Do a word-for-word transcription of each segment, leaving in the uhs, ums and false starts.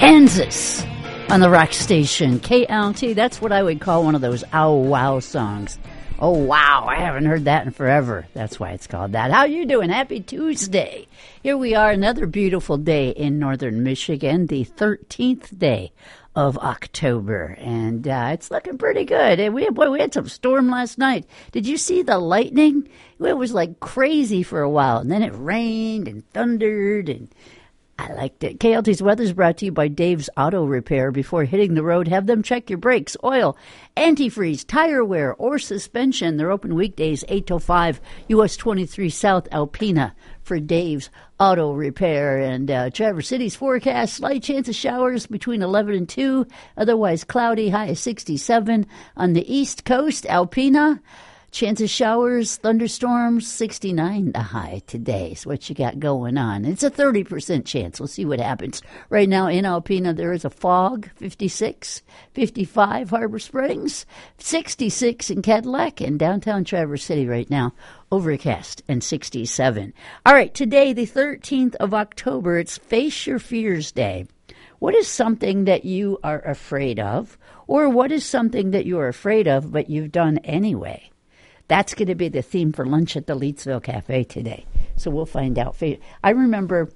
Kansas on the rock station K L T. That's what I would call one of those ow wow songs. Oh wow, I haven't heard that in forever. That's why it's called that. How you doing? Happy Tuesday. Here we are, another beautiful day in northern Michigan, the thirteenth day of October, and uh, it's looking pretty good. And we, boy, we had some storm last night. Did you see the lightning? It was like crazy for a while, and then it rained and thundered, and I liked it. K L T's weather is brought to you by Dave's Auto Repair. Before hitting the road, have them check your brakes, oil, antifreeze, tire wear, or suspension. They're open weekdays eight till five, U S twenty-three South Alpena for Dave's Auto Repair. And uh, Traverse City's forecast, slight chance of showers between eleven and two, otherwise cloudy, high of sixty-seven. On the East Coast, Alpena, chance of showers, thunderstorms, sixty-nine the high today. So what you got going on? It's a thirty percent chance. We'll see what happens. Right now in Alpena, there is a fog, fifty-six, fifty-five Harbor Springs, sixty-six in Cadillac, and downtown Traverse City right now, overcast and sixty-seven. All right, today, the thirteenth of October, it's Face Your Fears Day. What is something that you are afraid of? Or what is something that you are afraid of but you've done anyway? That's going to be the theme for lunch at the Leetsville Cafe today. So we'll find out. I remember,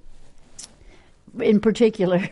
in particular,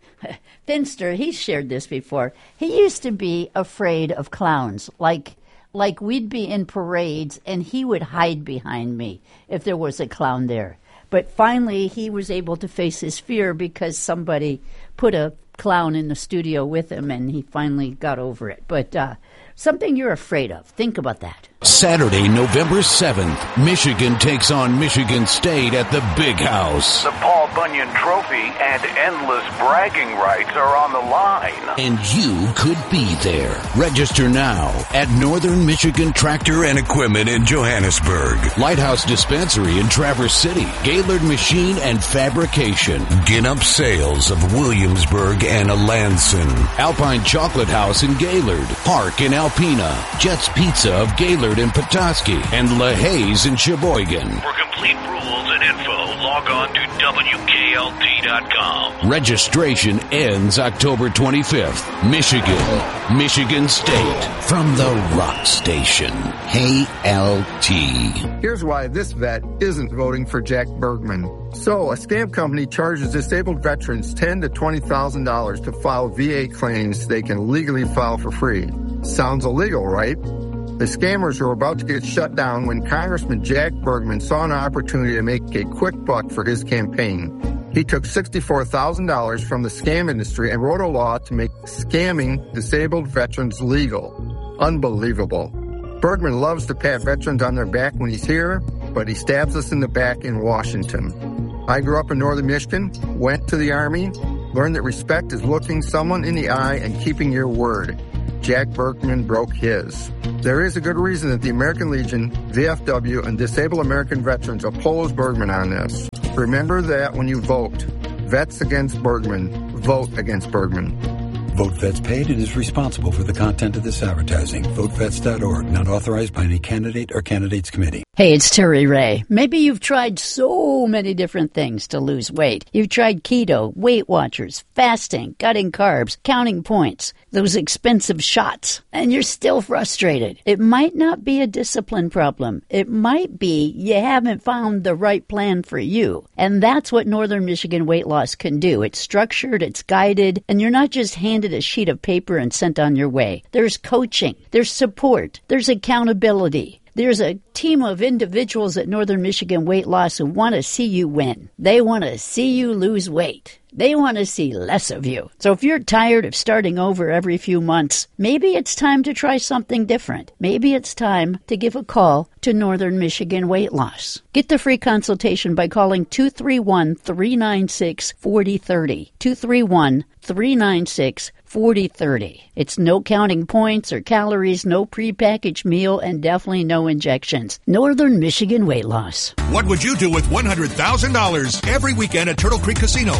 Finster, he's shared this before. He used to be afraid of clowns. Like, like we'd be in parades, and he would hide behind me if there was a clown there. But finally, he was able to face his fear because somebody put a clown in the studio with him, and he finally got over it. But uh, something you're afraid of. Think about that. Saturday, November seventh, Michigan takes on Michigan State at the Big House. The Paul Bunyan Trophy and endless bragging rights are on the line. And you could be there. Register now at Northern Michigan Tractor and Equipment in Johannesburg, Lighthouse Dispensary in Traverse City, Gaylord Machine and Fabrication, Ginnup Sales of Williamsburg and Alanson, Alpine Chocolate House in Gaylord, Park in Alpena, Jets Pizza of Gaylord and Petoskey, and LaHaye's in Sheboygan. For complete rules and info, log on to W K L T dot com. Registration ends October twenty-fifth. Michigan, Michigan State, from the rock station, K L T. Here's why this vet isn't voting for Jack Bergman. So, a scam company charges disabled veterans ten thousand to twenty thousand dollars to file V A claims they can legally file for free. Sounds illegal, right? The scammers were about to get shut down when Congressman Jack Bergman saw an opportunity to make a quick buck for his campaign. He took sixty-four thousand dollars from the scam industry and wrote a law to make scamming disabled veterans legal. Unbelievable. Bergman loves to pat veterans on their back when he's here, but he stabs us in the back in Washington. I grew up in northern Michigan, went to the Army, learned that respect is looking someone in the eye and keeping your word. Jack Bergman broke his. There is a good reason that the American Legion, V F W, and Disabled American Veterans oppose Bergman on this. Remember that when you vote. Vets against Bergman. Vote against Bergman. Vote Vets paid and is responsible for the content of this advertising. vote vets dot org, not authorized by any candidate or candidates committee. Hey, it's Terry Ray. Maybe you've tried so many different things to lose weight. You've tried keto, Weight Watchers, fasting, cutting carbs, counting points, those expensive shots, and you're still frustrated. It might not be a discipline problem. It might be you haven't found the right plan for you. And that's what Northern Michigan Weight Loss can do. It's structured, it's guided, and you're not just handed a sheet of paper and sent on your way. There's coaching, there's support, there's accountability. There's a team of individuals at Northern Michigan Weight Loss who want to see you win. They want to see you lose weight. They want to see less of you. So if you're tired of starting over every few months, maybe it's time to try something different. Maybe it's time to give a call to Northern Michigan Weight Loss. Get the free consultation by calling two three one, three nine six, four zero three zero. two three one, three nine six, four zero three zero. It's no counting points or calories, no prepackaged meal, and definitely no injections. Northern Michigan Weight Loss. What would you do with one hundred thousand dollars every weekend at Turtle Creek Casino? Leland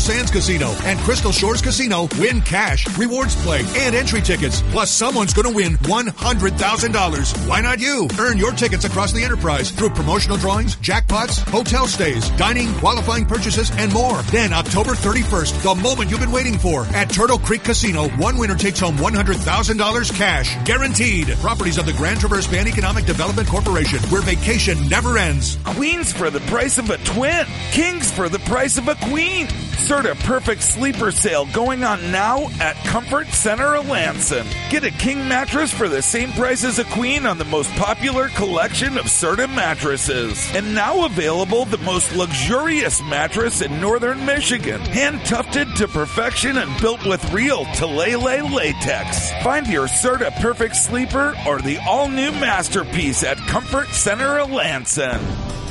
Sands Casino and Crystal Shores Casino win cash, rewards play, and entry tickets. Plus, someone's going to win one hundred thousand dollars. Why not you? Earn your tickets across the enterprise through promotional drawings, jackpots, hotel stays, dining, qualifying purchases, and more. Then October thirty-first, the moment you've been waiting for, at Turtle Creek Casino, one winner takes home one hundred thousand dollars cash, guaranteed. Properties of the Grand Traverse Van Economic Development Corporation, where vacation never ends. Queens for the price of a twin. Kings for the price of a queen. Serta Perfect Sleeper Sale going on now at Comfort Center of Lansing. Get a king mattress for the same price as a queen on the most popular collection of Serta mattresses. And now available the most luxurious mattress in northern Michigan. Hand-tufted to perfection and built with real Talele latex. Find your Serta Perfect Sleeper or the all-new masterpiece at Comfort Center of Lansing.